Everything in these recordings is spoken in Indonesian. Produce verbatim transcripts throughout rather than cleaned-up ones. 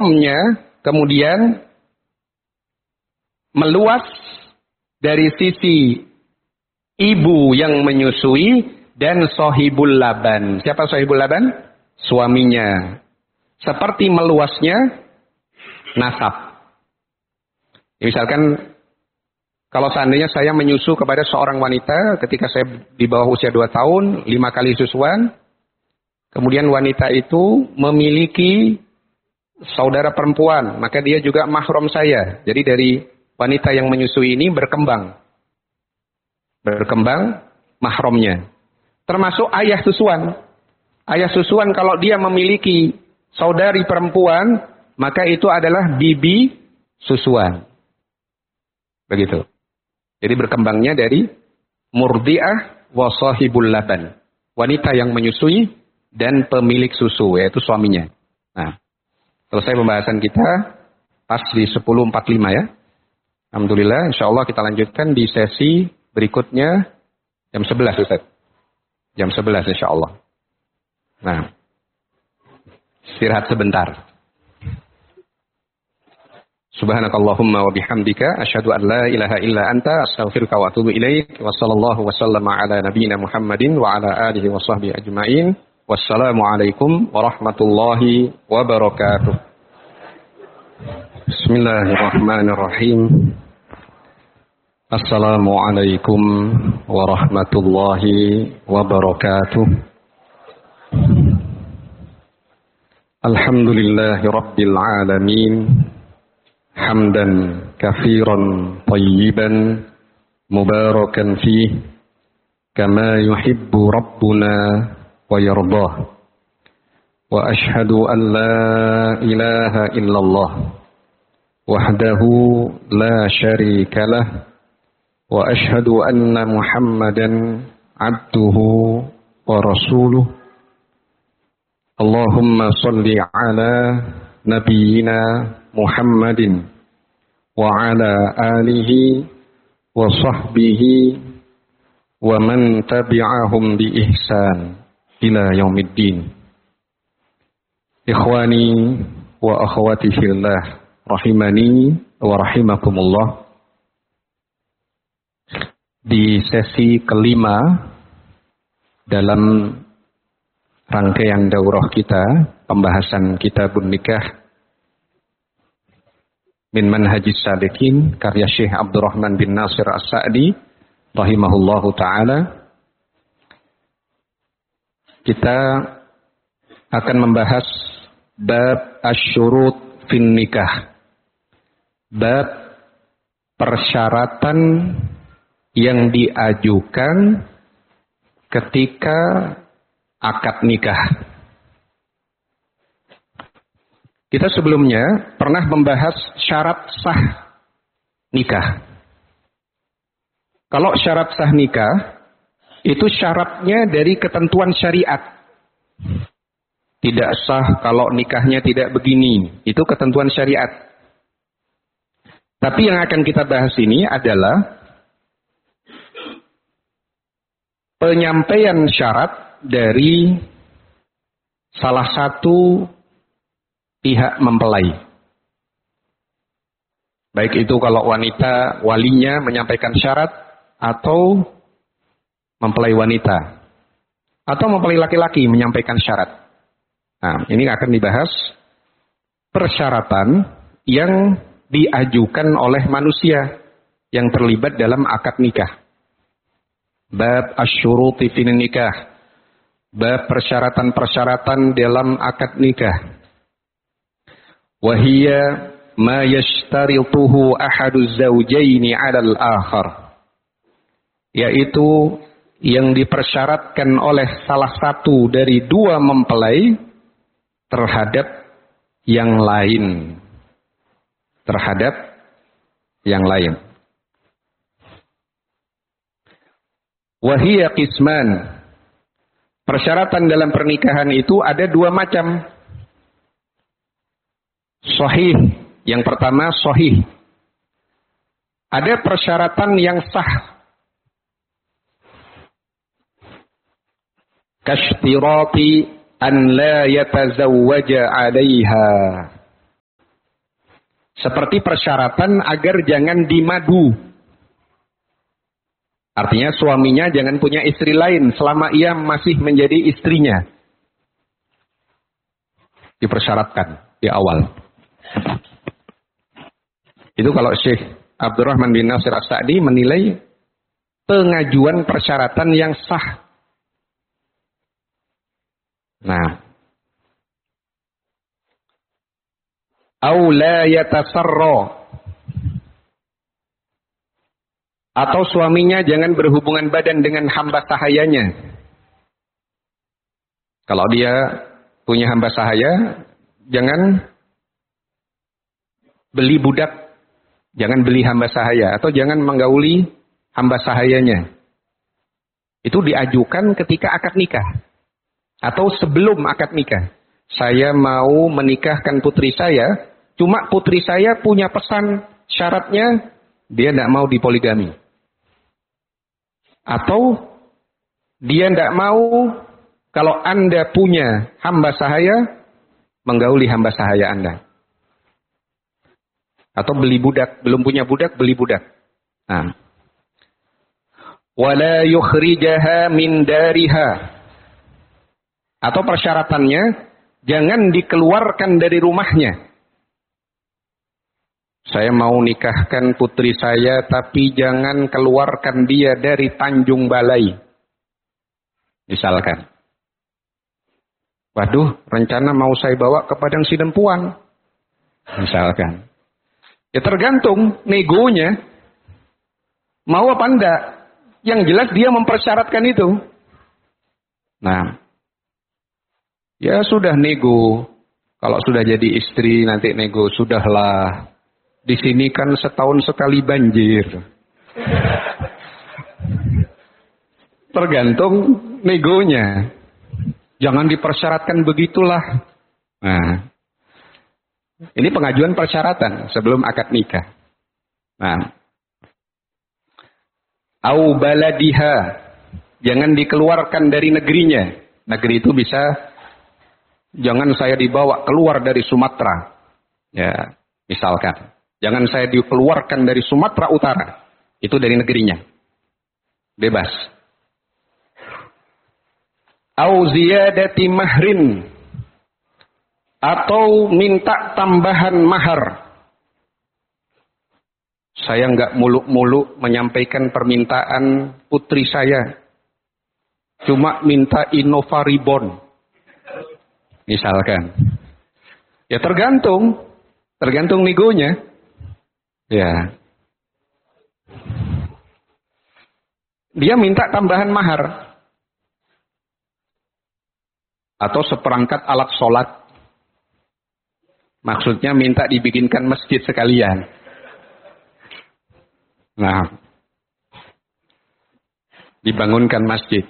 kemudian meluas dari sisi ibu yang menyusui dan sohibul laban. Siapa sohibul laban? Suaminya. Seperti meluasnya nasab. Misalkan kalau seandainya saya menyusu kepada seorang wanita ketika saya di bawah usia dua tahun, lima kali susuan, kemudian wanita itu memiliki saudara perempuan, maka dia juga mahram saya. Jadi dari wanita yang menyusui ini berkembang. Berkembang mahramnya. Termasuk ayah susuan. Ayah susuan kalau dia memiliki saudari perempuan, maka itu adalah bibi susuan. Begitu. Jadi berkembangnya dari murdi'ah wa sahibul laban. Wanita yang menyusui dan pemilik susu, yaitu suaminya. Nah, selesai pembahasan kita pas di sepuluh empat puluh lima ya. Alhamdulillah, insyaallah kita lanjutkan di sesi berikutnya jam sebelas Ustaz. Jam sebelas insyaallah. Nah, istirahat sebentar. Subhanakallahumma wa bihamdika asyhadu an la ilaha illa anta astaghfiruka wa atubu ilaik. Wa sallallahu wa sallama ala nabiyyina Muhammadin wa ala alihi wa sahbihi ajmain. Wassalamualaikum warahmatullahi wabarakatuh. Bismillahirrahmanirrahim. Assalamualaikum warahmatullahi wabarakatuh. Alhamdulillahi rabbil alamin. Hamdan katsiran thayyiban mubarakan fihi kama yuhibbu rabbuna ويرضاه وأشهد أن لا إله إلا الله وحده لا شريك له وأشهد أن محمدا عبده ورسوله اللهم صل على نبينا محمد وعلى آله وصحبه ومن تبعهم بإحسان ila yaumiddin. Ikhwani wa akhwati fillah rahimani wa rahimakumullah. Di sesi kelima dalam rangkaian daurah kita, pembahasan kitabun nikah min manhajis salikin karya Syekh Abdurrahman bin Nasir As-Sa'di rahimahullahu taala. Kita akan membahas bab asyurut fin nikah. Bab persyaratan yang diajukan ketika akad nikah. Kita sebelumnya pernah membahas syarat sah nikah. Kalau syarat sah nikah itu syaratnya dari ketentuan syariat. Tidak sah kalau nikahnya tidak begini. Itu ketentuan syariat. Tapi yang akan kita bahas ini adalah penyampaian syarat dari salah satu pihak mempelai. Baik itu kalau wanita walinya menyampaikan syarat atau mempelai wanita atau mempelai laki-laki menyampaikan syarat. Nah, ini akan dibahas persyaratan yang diajukan oleh manusia yang terlibat dalam akad nikah. Bab asyuruti fin nikah. Bab persyaratan-persyaratan dalam akad nikah. Wa hiya ma yashtarituhu ahaduz zawjaini 'alal akhar. Yaitu yang dipersyaratkan oleh salah satu dari dua mempelai terhadap yang lain. Terhadap yang lain. Wahiyya qisman. Persyaratan dalam pernikahan itu ada dua macam. Sahih. Yang pertama sahih. Ada persyaratan yang sah. Kashtirati an la yatazawwaja 'alaiha. Seperti persyaratan agar jangan dimadu. Artinya suaminya jangan punya istri lain selama ia masih menjadi istrinya. Dipersyaratkan di awal. Itu kalau Syekh Abdurrahman bin Nasir As-Sa'di menilai pengajuan persyaratan yang sah. Nah. Au la yatasarra. Atau suaminya jangan berhubungan badan dengan hamba sahayanya. Kalau dia punya hamba sahaya, jangan beli budak, jangan beli hamba sahaya, atau jangan menggauli hamba sahayanya. Itu diajukan ketika akad nikah. Atau sebelum akad nikah. Saya mau menikahkan putri saya, cuma putri saya punya pesan, syaratnya dia tidak mau dipoligami. Atau dia tidak mau kalau Anda punya hamba sahaya, menggauli hamba sahaya Anda. Atau beli budak, belum punya budak, beli budak. Nah. Wala yukhrijaha min dariha. Atau persyaratannya, jangan dikeluarkan dari rumahnya. Saya mau nikahkan putri saya, tapi jangan keluarkan dia dari Tanjung Balai. Misalkan. Waduh, rencana mau saya bawa ke Padang Sidempuan. Misalkan. Ya tergantung negonya. Mau apa enggak? Yang jelas dia mempersyaratkan itu. Nah. Ya sudah nego. Kalau sudah jadi istri nanti nego. Sudahlah. Di sini kan setahun sekali banjir. Tergantung negonya. Jangan dipersyaratkan begitulah. Nah, ini pengajuan persyaratan sebelum akad nikah. Nah, au baladiha, jangan dikeluarkan dari negerinya. Negeri itu bisa, jangan saya dibawa keluar dari Sumatera. Ya, misalkan. Jangan saya dikeluarkan dari Sumatera Utara. Itu dari negerinya. Bebas. Au ziyadati mahrin. Atau minta tambahan mahar. Saya enggak muluk-muluk menyampaikan permintaan putri saya. Cuma minta Innova Reborn. Misalkan. Ya tergantung. Tergantung negonya. Ya. Dia minta tambahan mahar. Atau seperangkat alat sholat. Maksudnya minta dibikinkan masjid sekalian. Nah. Dibangunkan masjid.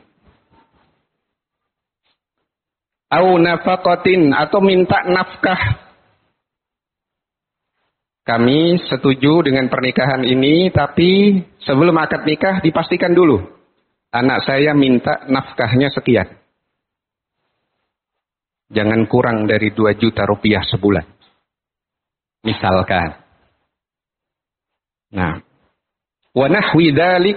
Au nafaqatin, atau minta nafkah. Kami setuju dengan pernikahan ini, tapi sebelum akad nikah dipastikan dulu. Anak saya minta nafkahnya sekian. Jangan kurang dari dua juta rupiah sebulan. Misalkan. Nah. Wa nahwi dzalik.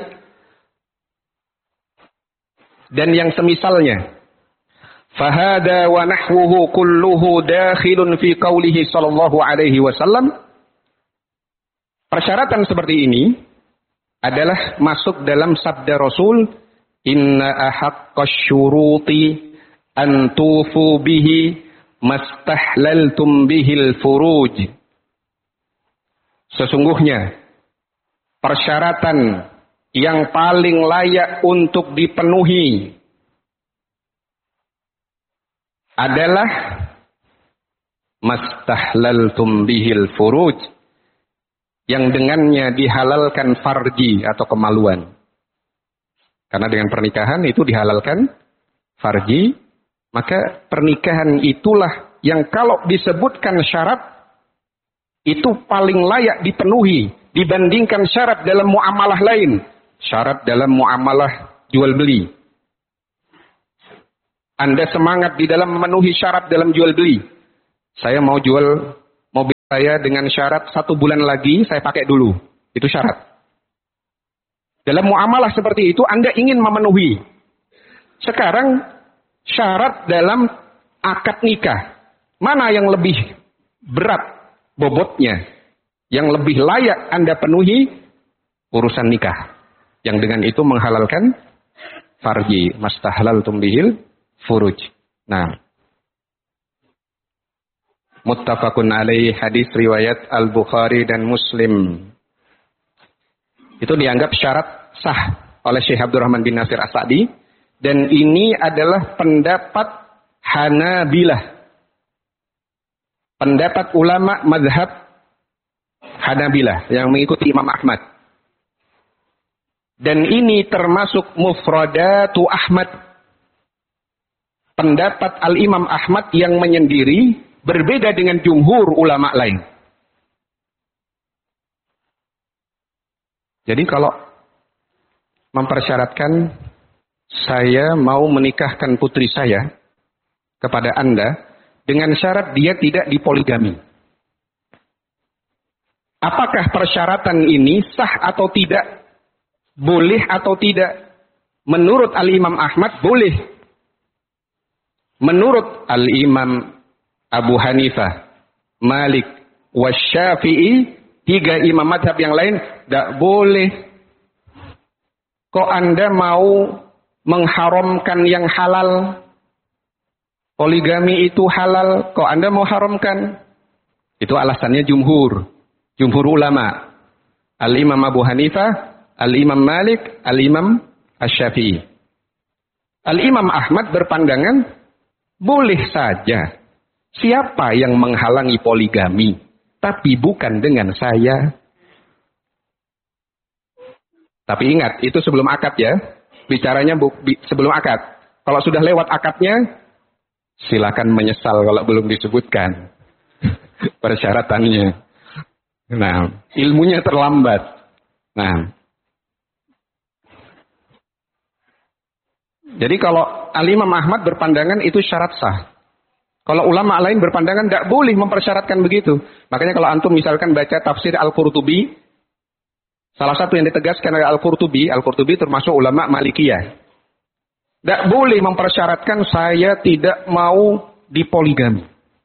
Dan yang semisalnya. Fahada wa nahwuhu kulluhu dakhilun fi qawlihi sallallahu alaihi wasallam. Persyaratan seperti ini adalah masuk dalam sabda Rasul, inna ahaqqash syuruti an tufu bihi mastahlaltum bihil furuj. Sesungguhnya persyaratan yang paling layak untuk dipenuhi adalah mastahlaltum bihil furuj, yang dengannya dihalalkan farji atau kemaluan. Karena dengan pernikahan itu dihalalkan farji, maka pernikahan itulah yang kalau disebutkan syarat, itu paling layak dipenuhi dibandingkan syarat dalam muamalah lain. Syarat dalam muamalah jual beli. Anda semangat di dalam memenuhi syarat dalam jual beli. Saya mau jual saya dengan syarat satu bulan lagi saya pakai dulu. Itu syarat. Dalam muamalah seperti itu Anda ingin memenuhi. Sekarang syarat dalam akad nikah. Mana yang lebih berat bobotnya? Yang lebih layak Anda penuhi urusan nikah. Yang dengan itu menghalalkan farji. Mastahlaltum bihil furuj. Nah. Muttafaqun alaih, hadis riwayat Al-Bukhari dan Muslim. Itu dianggap syarat sah oleh Syekh Abdurrahman bin Nasir As-Sa'di. Dan ini adalah pendapat Hanabilah. Pendapat ulama mazhab Hanabilah yang mengikuti Imam Ahmad. Dan ini termasuk mufradatu Ahmad. Pendapat Al-Imam Ahmad yang menyendiri berbeda dengan jumhur ulama lain. Jadi kalau mempersyaratkan saya mau menikahkan putri saya kepada Anda dengan syarat dia tidak dipoligami. Apakah persyaratan ini sah atau tidak? Boleh atau tidak? Menurut Al-Imam Ahmad boleh. Menurut Al-Imam Abu Hanifah, Malik, Wasyafi'i, tiga imam madhab yang lain, tidak boleh. Kok Anda mau mengharamkan yang halal? Poligami itu halal, kok Anda mau haramkan? Itu alasannya jumhur. Jumhur ulama. Al-Imam Abu Hanifah, Al-Imam Malik, Al-Imam Asy-Syafi'i. Al-Imam Ahmad berpandangan, boleh saja. Siapa yang menghalangi poligami? Tapi bukan dengan saya. Tapi ingat, itu sebelum akad ya. Bicaranya bu, bi, sebelum akad. Kalau sudah lewat akadnya, silakan menyesal kalau belum disebutkan persyaratannya. Nah, ilmunya terlambat. Nah, jadi kalau Al-Imam Ahmad berpandangan itu syarat sah. Kalau ulama lain berpandangan tidak boleh mempersyaratkan begitu. Makanya kalau antum misalkan baca tafsir Al-Qurtubi, salah satu yang ditegaskan oleh Al-Qurtubi, Al-Qurtubi termasuk ulama Malikiyah. Tidak boleh mempersyaratkan saya tidak mau dipoligami.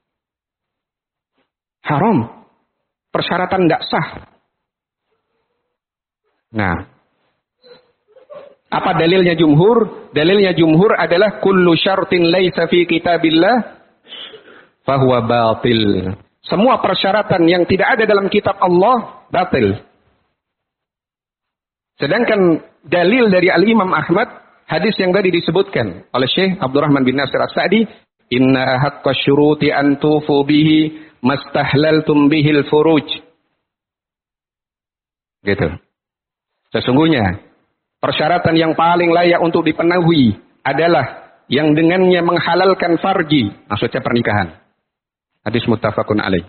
Haram. Persyaratan tidak sah. Nah, apa dalilnya jumhur? Dalilnya jumhur adalah kullu syartin laisa fi kitabillah fahuwa batil. Semua persyaratan yang tidak ada dalam kitab Allah batil. Sedangkan dalil dari Al-Imam Ahmad, hadis yang tadi disebutkan oleh Syekh Abdurrahman bin Nasir As-Sa'di, inna haqqa syuruti an tufu bihi mastahlaltum bihil furuj. Gitu. Sesungguhnya persyaratan yang paling layak untuk dipenuhi adalah yang dengannya menghalalkan farji, maksudnya pernikahan. Hadis muttafaqun alaih.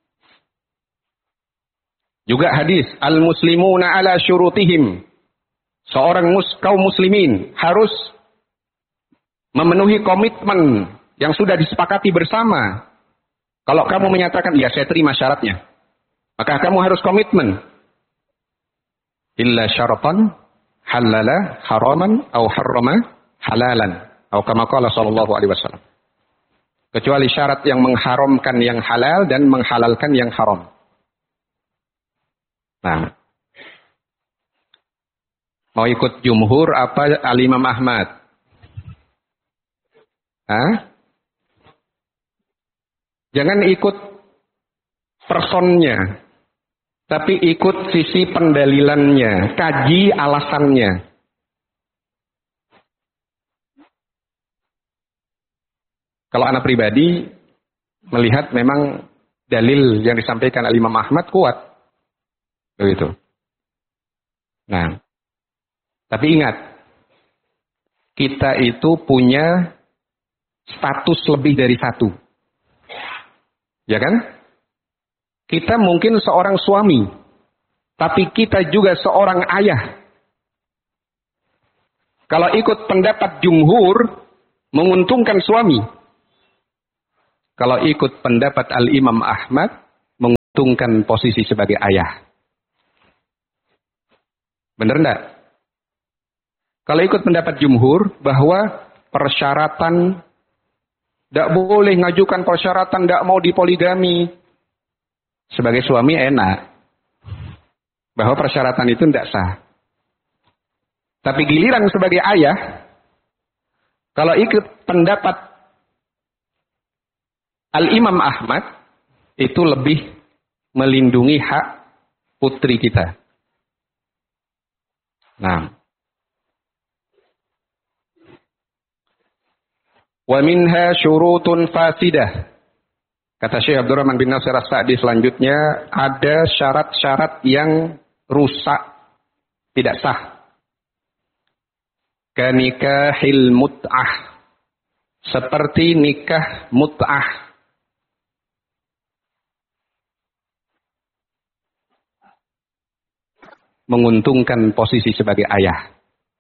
Juga hadis al-muslimuna ala syurutihim. Seorang mus, kaum muslimin harus memenuhi komitmen yang sudah disepakati bersama. Kalau kamu menyatakan, ya saya terima syaratnya, maka kamu harus komitmen. Illa syaratan halala haraman au harrama halalan. Atau kama qala sallallahu alaihi wasallam. Kecuali syarat yang mengharamkan yang halal dan menghalalkan yang haram. Nah, mau ikut jumhur apa Al-Imam Ahmad? Hah? Jangan ikut personnya, tapi ikut sisi pendalilannya, kaji alasannya. Kalau anak pribadi melihat memang dalil yang disampaikan Al-Imam Ahmad kuat. Begitu. Nah, tapi ingat, kita itu punya status lebih dari satu. Ya kan? Kita mungkin seorang suami, tapi kita juga seorang ayah. Kalau ikut pendapat jumhur, menguntungkan suami. Kalau ikut pendapat Al-Imam Ahmad, menguntungkan posisi sebagai ayah. Benar enggak? Kalau ikut pendapat jumhur bahwa persyaratan tidak boleh ngajukan persyaratan tidak mau dipoligami. Sebagai suami enak. Bahwa persyaratan itu tidak sah. Tapi giliran sebagai ayah, kalau ikut pendapat Al-Imam Ahmad, itu lebih melindungi hak putri kita. Nah. Wa minha syurutun fasidah. Kata Syekh Abdurrahman bin Nasir As-Sa'di selanjutnya, ada syarat-syarat yang rusak, tidak sah. Kanikahil mut'ah. Seperti nikah mut'ah. Menguntungkan posisi sebagai ayah.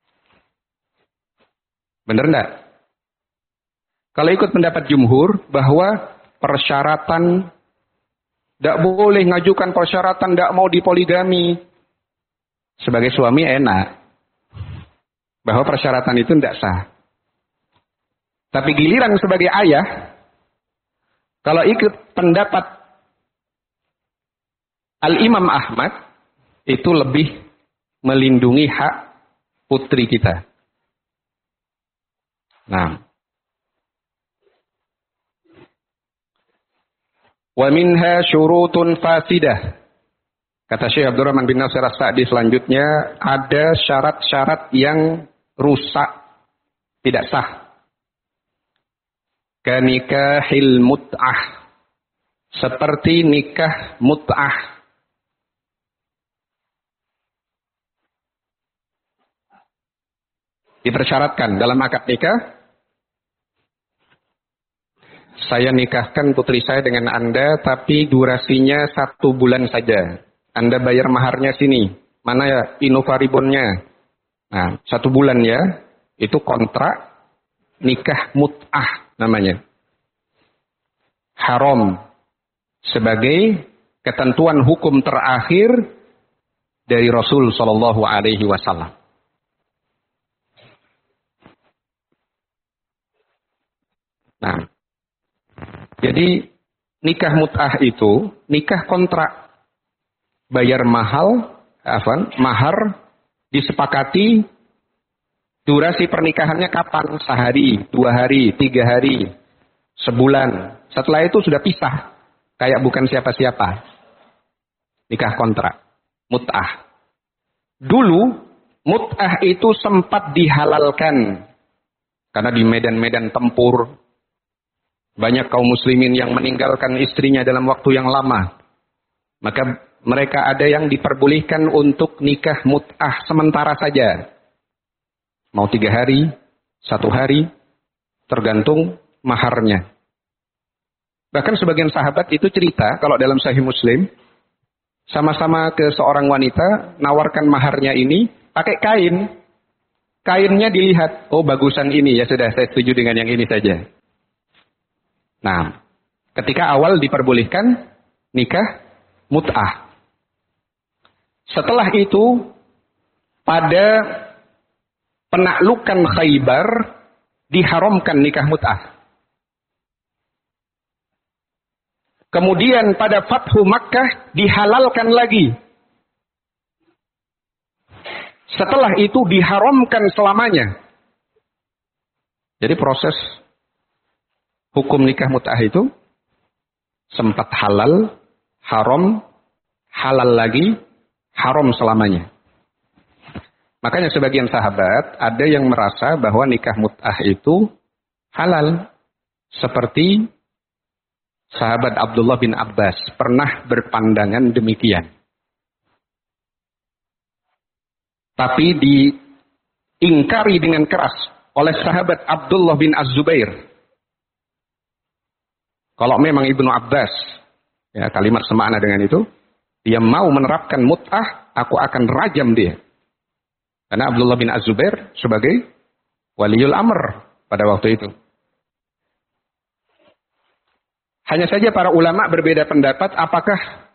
Benar enggak? Kalau ikut pendapat jumhur bahwa persyaratan tidak boleh ngajukan persyaratan tidak mau dipoligami. Sebagai suami enak. Bahwa persyaratan itu tidak sah. Tapi giliran sebagai ayah, kalau ikut pendapat Al-Imam Ahmad, itu lebih melindungi hak putri kita. Nah. Wa minha syurutun fasidah. Kata Syekh Abdurrahman bin Nasir As-Sa'di selanjutnya, ada syarat-syarat yang rusak, tidak sah. Kanikahil mut'ah. Seperti nikah mut'ah. Dipersyaratkan dalam akad nikah, saya nikahkan putri saya dengan Anda, tapi durasinya satu bulan saja. Anda bayar maharnya sini. Mana ya inovaribonnya? Nah, satu bulan ya. Itu kontrak nikah mut'ah namanya. Haram. Sebagai ketentuan hukum terakhir dari Rasul Shallallahu Alaihi Wasallam. Nah. Jadi nikah mut'ah itu nikah kontrak, bayar mahal, afan, mahar, disepakati durasi pernikahannya kapan, sehari, dua hari, tiga hari, sebulan. Setelah itu sudah pisah, kayak bukan siapa-siapa. Nikah kontrak, mut'ah. Dulu mut'ah itu sempat dihalalkan karena di medan-medan tempur banyak kaum muslimin yang meninggalkan istrinya dalam waktu yang lama. Maka mereka ada yang diperbolehkan untuk nikah mut'ah sementara saja. Mau tiga hari, satu hari, tergantung maharnya. Bahkan sebagian sahabat itu cerita, kalau dalam Sahih Muslim, sama-sama ke seorang wanita, nawarkan maharnya ini, pakai kain. Kainnya dilihat, oh bagusan ini, ya sudah saya setuju dengan yang ini saja. Nah, ketika awal diperbolehkan nikah mut'ah. Setelah itu, pada penaklukan Khaybar, diharamkan nikah mut'ah. Kemudian pada Fathu Makkah, dihalalkan lagi. Setelah itu, diharamkan selamanya. Jadi proses hukum nikah mut'ah itu sempat halal, haram, halal lagi, haram selamanya. Makanya sebagian sahabat ada yang merasa bahwa nikah mut'ah itu halal. Seperti sahabat Abdullah bin Abbas pernah berpandangan demikian. Tapi diingkari dengan keras oleh sahabat Abdullah bin Az-Zubair. Kalau memang Ibnu Abbas, ya kalimat semakna dengan itu, dia mau menerapkan mut'ah, aku akan rajam dia. Karena Abdullah bin Az-Zubair sebagai waliul amr pada waktu itu. Hanya saja para ulama berbeda pendapat apakah